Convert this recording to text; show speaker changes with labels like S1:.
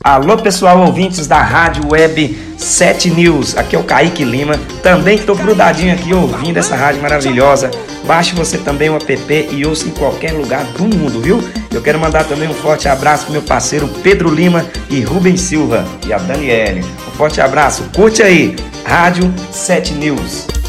S1: Alô pessoal, ouvintes da Rádio Web 7 News, aqui é o Kaique Lima, também estou grudadinho aqui ouvindo essa rádio maravilhosa. Baixe você também o app e ouça em qualquer lugar do mundo, viu? Eu quero mandar também um forte abraço pro meu parceiro Pedro Lima e Rubens Silva e a Daniele. Um forte abraço, curte aí, Rádio 7 News.